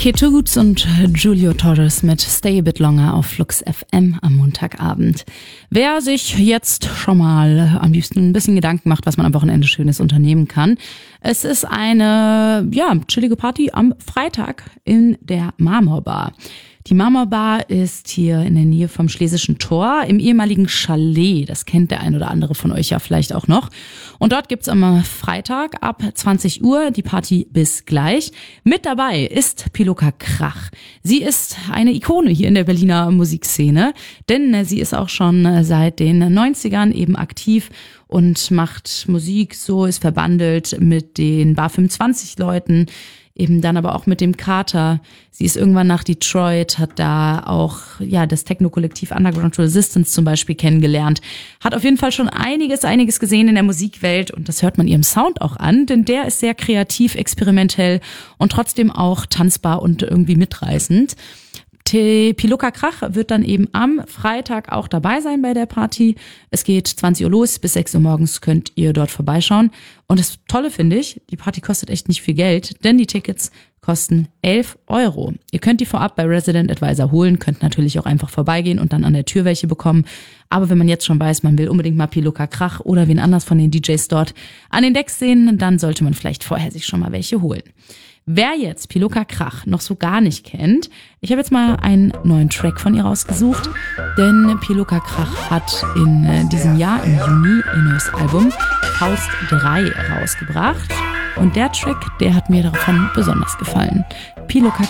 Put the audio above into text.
Kate Hoots und Julio Torres mit Stay a Bit Longer auf Flux FM am Montagabend. Wer sich jetzt schon mal am liebsten ein bisschen Gedanken macht, was man am Wochenende Schönes unternehmen kann. Es ist eine, chillige Party am Freitag in der Marmorbar. Die Marmorbar ist hier in der Nähe vom Schlesischen Tor im ehemaligen Chalet. Das kennt der ein oder andere von euch ja vielleicht auch noch. Und dort gibt's am Freitag ab 20 Uhr die Party bis gleich. Mit dabei ist Piluka Krach. Sie ist eine Ikone hier in der Berliner Musikszene, denn sie ist auch schon seit den 90ern eben aktiv und macht Musik, so ist verbandelt mit den Bar 25 Leuten, eben dann aber auch mit dem Kater. Sie ist irgendwann nach Detroit, hat da auch das Techno-Kollektiv Underground Resistance zum Beispiel kennengelernt. Hat auf jeden Fall schon einiges gesehen in der Musikwelt und das hört man ihrem Sound auch an, denn der ist sehr kreativ, experimentell und trotzdem auch tanzbar und irgendwie mitreißend. Piluka Krach wird dann eben am Freitag auch dabei sein bei der Party. Es geht 20 Uhr los, bis 6 Uhr morgens könnt ihr dort vorbeischauen. Und das Tolle finde ich, die Party kostet echt nicht viel Geld, denn die Tickets kosten 11 Euro. Ihr könnt die vorab bei Resident Advisor holen, könnt natürlich auch einfach vorbeigehen und dann an der Tür welche bekommen. Aber wenn man jetzt schon weiß, man will unbedingt mal Piluka Krach oder wen anders von den DJs dort an den Decks sehen, dann sollte man vielleicht vorher sich schon mal welche holen. Wer jetzt Piluka Krach noch so gar nicht kennt, ich habe jetzt mal einen neuen Track von ihr rausgesucht, denn Piluka Krach hat in diesem Jahr im Juni ihr neues Album Faust 3 rausgebracht und der Track, der hat mir davon besonders gefallen. Piluka